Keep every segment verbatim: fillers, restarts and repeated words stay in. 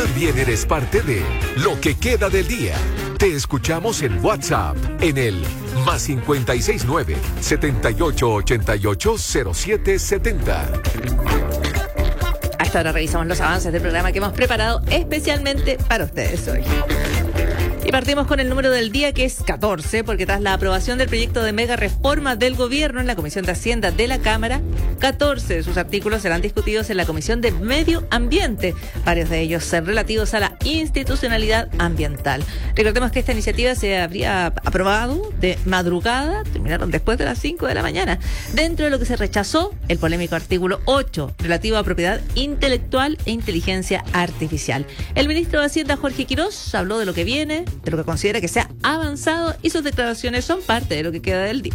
también eres parte de Lo que queda del día. Te escuchamos en WhatsApp en el más cincuenta y seis nueve, setenta y ocho ochenta y ocho cero siete setenta. Hasta ahora revisamos los avances del programa que hemos preparado especialmente para ustedes hoy. Y partimos con el número del día, que es catorce, porque tras la aprobación del proyecto de mega reforma del gobierno en la Comisión de Hacienda de la Cámara, catorce de sus artículos serán discutidos en la Comisión de Medio Ambiente, varios de ellos ser relativos a la institucionalidad ambiental. Recordemos que esta iniciativa se habría aprobado de madrugada, terminaron después de las cinco de la mañana. Dentro de lo que se rechazó, el polémico artículo ocho, relativo a propiedad intelectual e inteligencia artificial. El ministro de Hacienda, Jorge Quirós, habló de lo que viene, de lo que considera que se ha avanzado, y sus declaraciones son parte de lo que queda del día.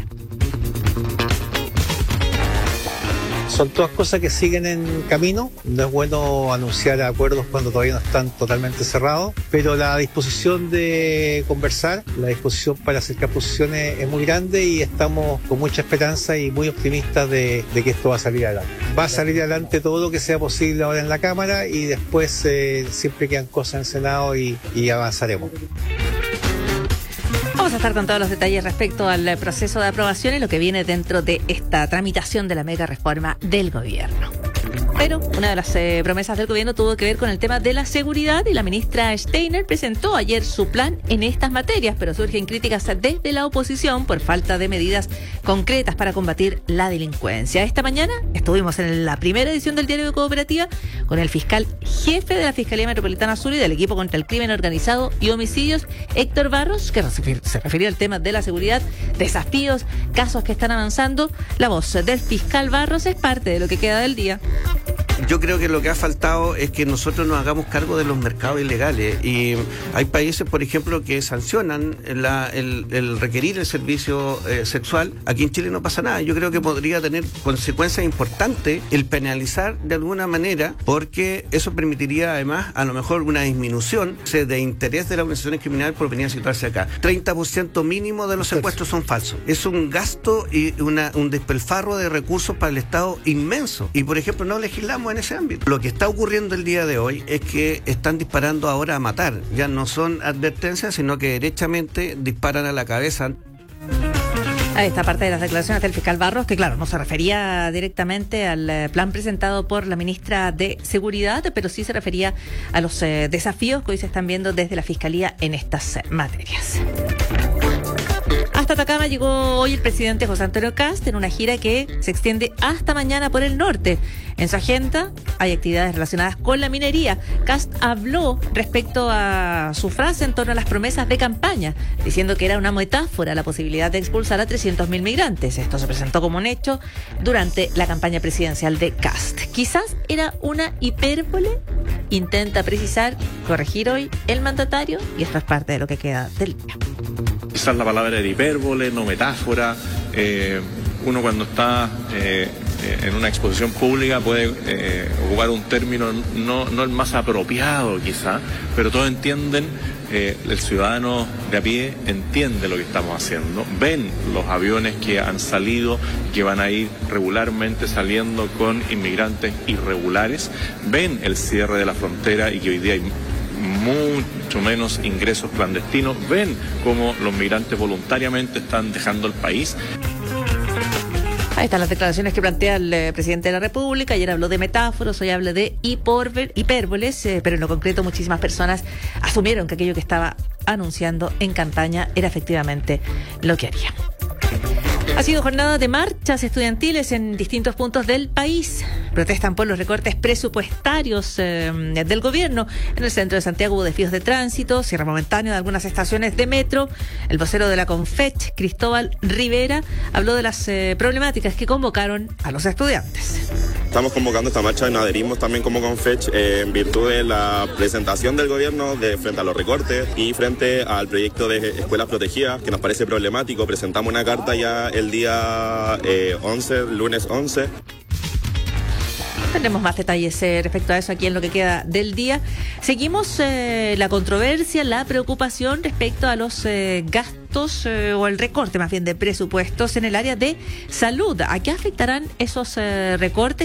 Son todas cosas que siguen en camino. No es bueno anunciar acuerdos cuando todavía no están totalmente cerrados, pero la disposición de conversar, la disposición para acercar posiciones es muy grande y estamos con mucha esperanza y muy optimistas de, de que esto va a salir adelante. Va a salir adelante todo lo que sea posible ahora en la Cámara y después eh, siempre quedan cosas en el Senado y, y avanzaremos. Vamos a estar con todos los detalles respecto al proceso de aprobación y lo que viene dentro de esta tramitación de la mega reforma del gobierno. Pero una de las eh, promesas del gobierno tuvo que ver con el tema de la seguridad, y la ministra Steiner presentó ayer su plan en estas materias, pero surgen críticas desde la oposición por falta de medidas concretas para combatir la delincuencia. Esta mañana estuvimos en la primera edición del Diario de Cooperativa con el fiscal jefe de la Fiscalía Metropolitana Sur y del equipo contra el crimen organizado y homicidios, Héctor Barros, que se refirió al tema de la seguridad, desafíos, casos que están avanzando. La voz del fiscal Barros es parte de lo que queda del día. Yo creo que lo que ha faltado es que nosotros nos hagamos cargo de los mercados ilegales, y hay países, por ejemplo, que sancionan la, el, el requerir el servicio eh, sexual. Aquí en Chile no pasa nada. Yo creo que podría tener consecuencias importantes el penalizar de alguna manera, porque eso permitiría además a lo mejor una disminución de interés de las organizaciones criminales por venir a situarse acá. treinta por ciento mínimo de los secuestros son falsos. Es un gasto y una, un despilfarro de recursos para el Estado inmenso, y por ejemplo no legislamos en ese ámbito. Lo que está ocurriendo el día de hoy es que están disparando ahora a matar. Ya no son advertencias, sino que derechamente disparan a la cabeza. Ahí está parte de las declaraciones del fiscal Barros, que claro, no se refería directamente al plan presentado por la ministra de Seguridad, pero sí se refería a los eh, desafíos que hoy se están viendo desde la Fiscalía en estas materias. Hasta Atacama llegó hoy el presidente José Antonio Kast en una gira que se extiende hasta mañana por el norte. En su agenda hay actividades relacionadas con la minería. Kast habló respecto a su frase en torno a las promesas de campaña, diciendo que era una metáfora la posibilidad de expulsar a trescientos mil migrantes. Esto se presentó como un hecho durante la campaña presidencial de Kast. Quizás era una hipérbole, intenta precisar, corregir hoy el mandatario, y esto es parte de lo que queda del día. Quizás la palabra era hipérbole, no metáfora. Eh, uno cuando está eh, en una exposición pública puede eh, ocupar un término no, no el más apropiado quizá, pero todos entienden, eh, el ciudadano de a pie entiende lo que estamos haciendo, ven los aviones que han salido, que van a ir regularmente saliendo con inmigrantes irregulares, ven el cierre de la frontera y que hoy día hay mucho menos ingresos clandestinos, ven cómo los migrantes voluntariamente están dejando el país. Ahí están las declaraciones que plantea el eh, presidente de la República. Ayer habló de metáforos, hoy habla de hipórver, hipérboles, eh, pero en lo concreto muchísimas personas asumieron que aquello que estaba anunciando en campaña era efectivamente lo que haría. Ha sido jornada de marchas estudiantiles en distintos puntos del país. Protestan por los recortes presupuestarios eh, del gobierno. En el centro de Santiago hubo desvíos de tránsito, cierre momentáneo de algunas estaciones de metro. El vocero de la Confech, Cristóbal Rivera, habló de las eh, problemáticas que convocaron a los estudiantes. Estamos convocando esta marcha y nos adherimos también como Confech eh, en virtud de la presentación del gobierno de frente a los recortes y frente al proyecto de escuelas protegidas, que nos parece problemático. Presentamos una carta ya el día eh, once, lunes once. Tendremos más detalles eh, respecto a eso aquí en lo que queda del día. Seguimos eh, la controversia, la preocupación respecto a los eh, gastos eh, o el recorte más bien de presupuestos en el área de salud. ¿A qué afectarán esos eh, recortes?